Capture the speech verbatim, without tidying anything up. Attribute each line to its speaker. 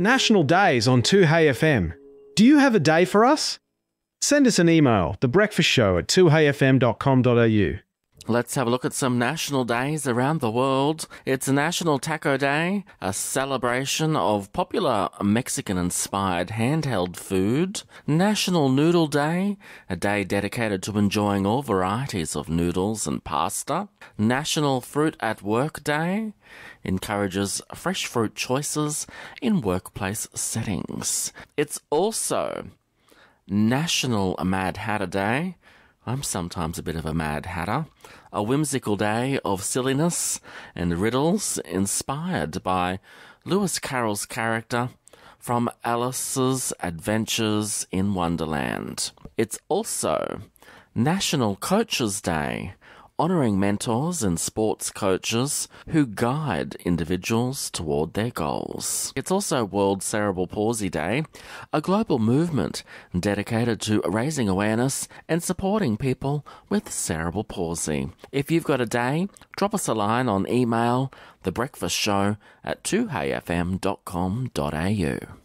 Speaker 1: National Days on two Hey F M. Do you have a day for us? Send us an email, the breakfast show at two hey f m dot com dot a u.
Speaker 2: Let's have a look at some national days around the world. It's National Taco Day, a celebration of popular Mexican-inspired handheld food. National Noodle Day, a day dedicated to enjoying all varieties of noodles and pasta. National Fruit at Work Day, encourages fresh fruit choices in workplace settings. It's also National Mad Hatter Day. I'm sometimes a bit of a mad hatter. A whimsical day of silliness and riddles inspired by Lewis Carroll's character from Alice's Adventures in Wonderland. It's also National Coaches Day, honouring mentors and sports coaches who guide individuals toward their goals. It's also World Cerebral Palsy Day, a global movement dedicated to raising awareness and supporting people with cerebral palsy. If you've got a day, drop us a line on email, thebreakfastshow at two hey f m dot com dot a u.